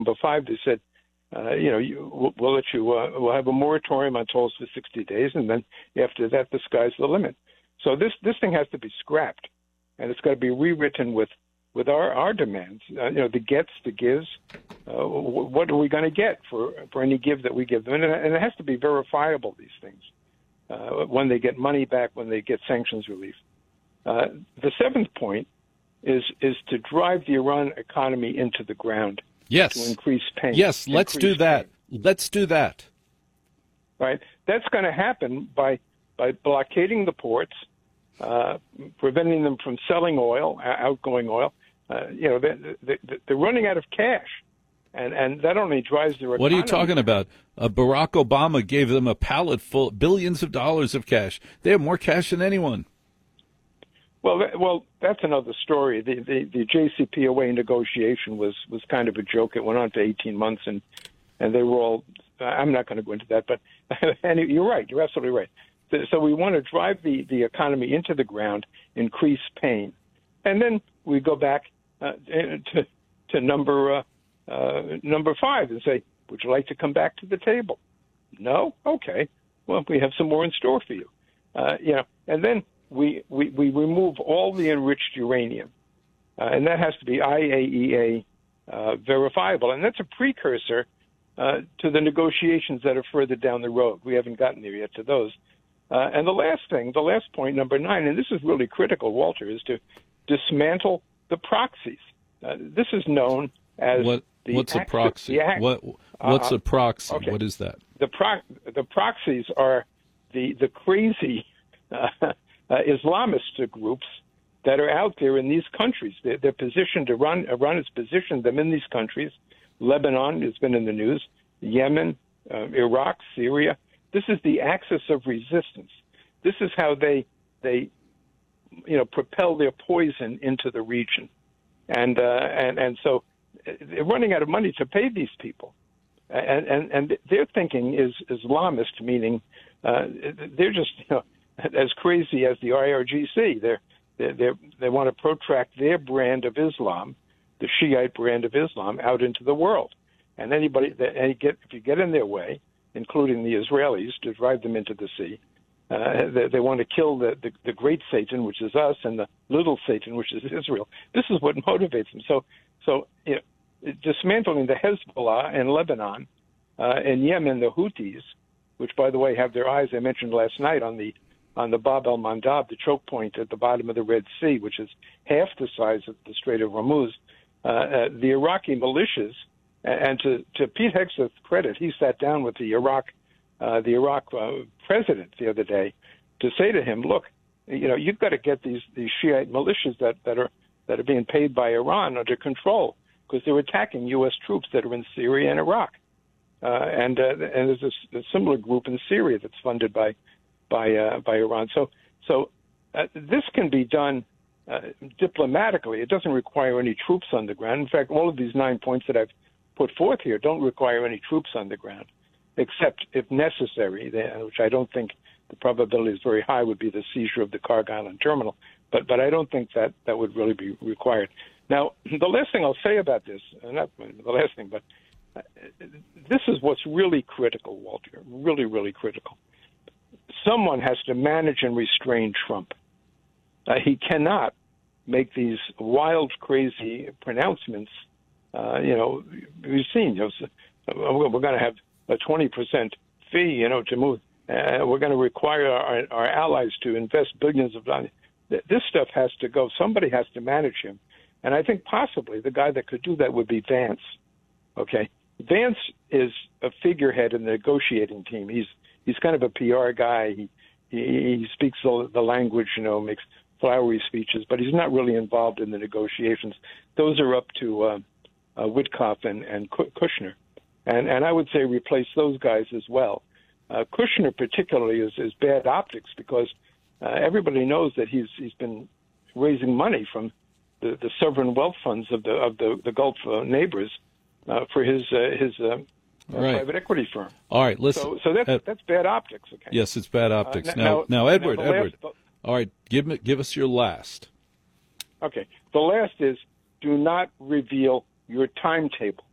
number 5, they said, we'll let you, we'll have a moratorium on tolls for 60 days, and then after that, the sky's the limit. So this thing has to be scrapped, and it's got to be rewritten with our demands. The gets, the gives. What are we going to get for any give that we give them? And it has to be verifiable, these things, when they get money back, when they get sanctions relief. The 7th point is to drive the Iran economy into the ground. Yes. To increase pain. Yes, let's do that. Pain. Let's do that. Right. That's going to happen by blockading the ports, preventing them from selling oil, outgoing oil. They're running out of cash, and that only drives their economy. What are you talking about? Barack Obama gave them a pallet full, billions of dollars of cash. They have more cash than anyone. Well, that's another story. The JCPOA negotiation was kind of a joke. It went on for 18 months, and they were all. I'm not going to go into that, but you're right. You're absolutely right. So we want to drive the economy into the ground, increase pain, and then we go back to number 5 and say, would you like to come back to the table? No? Okay. Well, we have some more in store for you. And then we remove all the enriched uranium, and that has to be IAEA verifiable, and that's a precursor to the negotiations that are further down the road. We haven't gotten there yet to those. And the last point, number 9, and this is really critical, Walter, is to dismantle the proxies. This is known as what's a proxy? What's a proxy? Okay. What is that? The proxies are the crazy Islamist groups that are out there in these countries. They're positioned. Iran has positioned them in these countries. Lebanon has been in the news. Yemen, Iraq, Syria. This is the axis of resistance. This is how they propel their poison into the region, and so they're running out of money to pay these people, and their thinking is Islamist, meaning they're just as crazy as the IRGC. They want to protract their brand of Islam, the Shiite brand of Islam, out into the world, and if you get in their way, including the Israelis, to drive them into the sea. They want to kill the great Satan, which is us, and the little Satan, which is Israel. This is what motivates them. So dismantling the Hezbollah in Lebanon, in Yemen, the Houthis, which, by the way, have their eyes, I mentioned last night, on the Bab el-Mandab, the choke point at the bottom of the Red Sea, which is half the size of the Strait of Hormuz. The Iraqi militias, and to Pete Hegseth's credit, he sat down with the Iraq president the other day to say to him, look, you've got to get these Shiite militias that are being paid by Iran under control, because they're attacking U.S. troops that are in Syria and Iraq, and there's a similar group in Syria that's funded by Iran. So this can be done diplomatically. It doesn't require any troops on the ground. In fact, all of these 9 points that I've put forth here don't require any troops on the ground, except if necessary, which I don't think the probability is very high, would be the seizure of the Karg Island terminal. But I don't think that would really be required. Now, the last thing I'll say about this, not the last thing, but this is what's really critical, Walter, really, really critical. Someone has to manage and restrain Trump. He cannot make these wild, crazy pronouncements. We've seen, we're going to have a 20% fee, to move. We're going to require our allies to invest billions of dollars. This stuff has to go. Somebody has to manage him. And I think possibly the guy that could do that would be Vance. Okay? Vance is a figurehead in the negotiating team. He's kind of a PR guy. He speaks the language, makes flowery speeches, but he's not really involved in the negotiations. Those are up to Witkoff and Kushner. And I would say replace those guys as well. Kushner particularly is bad optics, because everybody knows that he's been raising money from the sovereign wealth funds of the Gulf neighbors for his private equity firm. All right, listen. So that's bad optics. Okay. Yes, it's bad optics. Now, Edward. All right, give us your last. Okay. The last is, do not reveal your timetable.